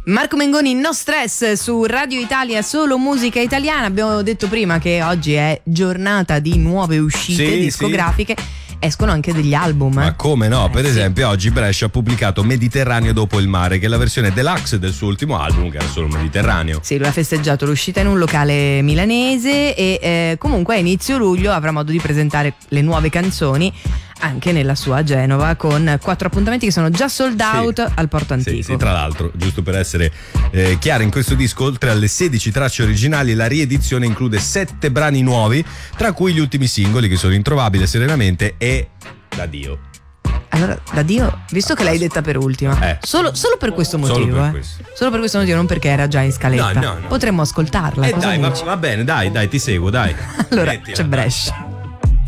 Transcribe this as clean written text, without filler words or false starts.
Marco Mengoni, No Stress su Radio Italia, solo musica italiana. Abbiamo detto prima che oggi è giornata di nuove uscite discografiche. Sì. Escono anche degli album. Ma come no? Per esempio oggi Brescia ha pubblicato Mediterraneo dopo il mare, che è la versione deluxe del suo ultimo album, che era solo Mediterraneo. Sì, lui ha festeggiato l'uscita in un locale milanese e comunque a inizio luglio avrà modo di presentare le nuove canzoni anche nella sua Genova, con 4 appuntamenti che sono già sold out al Porto Antico. Sì, tra l'altro, giusto per essere chiari, in questo disco oltre alle 16 tracce originali la riedizione include 7 brani nuovi, tra cui gli ultimi singoli che sono Introvabile, Serenamente e D'Addio. Allora, D'Addio, visto che l'hai detta per ultima, solo per questo motivo, solo per questo motivo, non perché era già in scaletta, no. Potremmo ascoltarla. Dai, va bene, dai, ti seguo, dai. Allora, c'è Brescia.